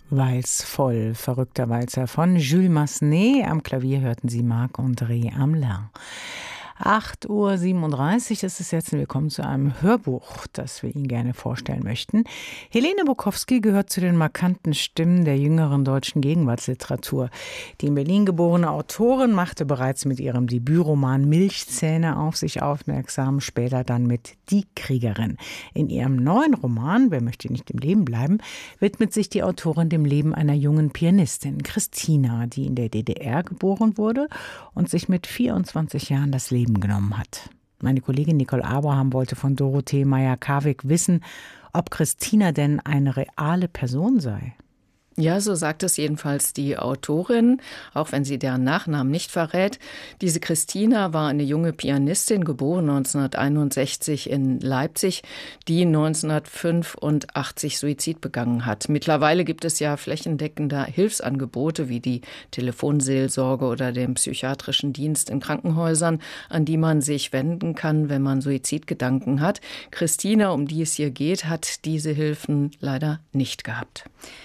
Walz voll, verrückter Walzer von Jules Massenet. Am Klavier hörten Sie Marc-André Hamelin. 8:37 Uhr, das ist jetzt, willkommen zu einem Hörbuch, das wir Ihnen gerne vorstellen möchten. Helene Bukowski gehört zu den markanten Stimmen der jüngeren deutschen Gegenwartsliteratur. Die in Berlin geborene Autorin machte bereits mit ihrem Debütroman Milchzähne auf sich aufmerksam, später dann mit Die Kriegerin. In ihrem neuen Roman Wer möchte nicht im Leben bleiben, widmet sich die Autorin dem Leben einer jungen Pianistin, Christina, die in der DDR geboren wurde und sich mit 24 Jahren das Leben genommen hat. Meine Kollegin Nicole Abraham wollte von Dorothee Meyer-Karwig wissen, ob Christina denn eine reale Person sei. Ja, so sagt es jedenfalls die Autorin, auch wenn sie deren Nachnamen nicht verrät. Diese Christina war eine junge Pianistin, geboren 1961 in Leipzig, die 1985 Suizid begangen hat. Mittlerweile gibt es ja flächendeckende Hilfsangebote wie die Telefonseelsorge oder den psychiatrischen Dienst in Krankenhäusern, an die man sich wenden kann, wenn man Suizidgedanken hat. Christina, um die es hier geht, hat diese Hilfen leider nicht gehabt.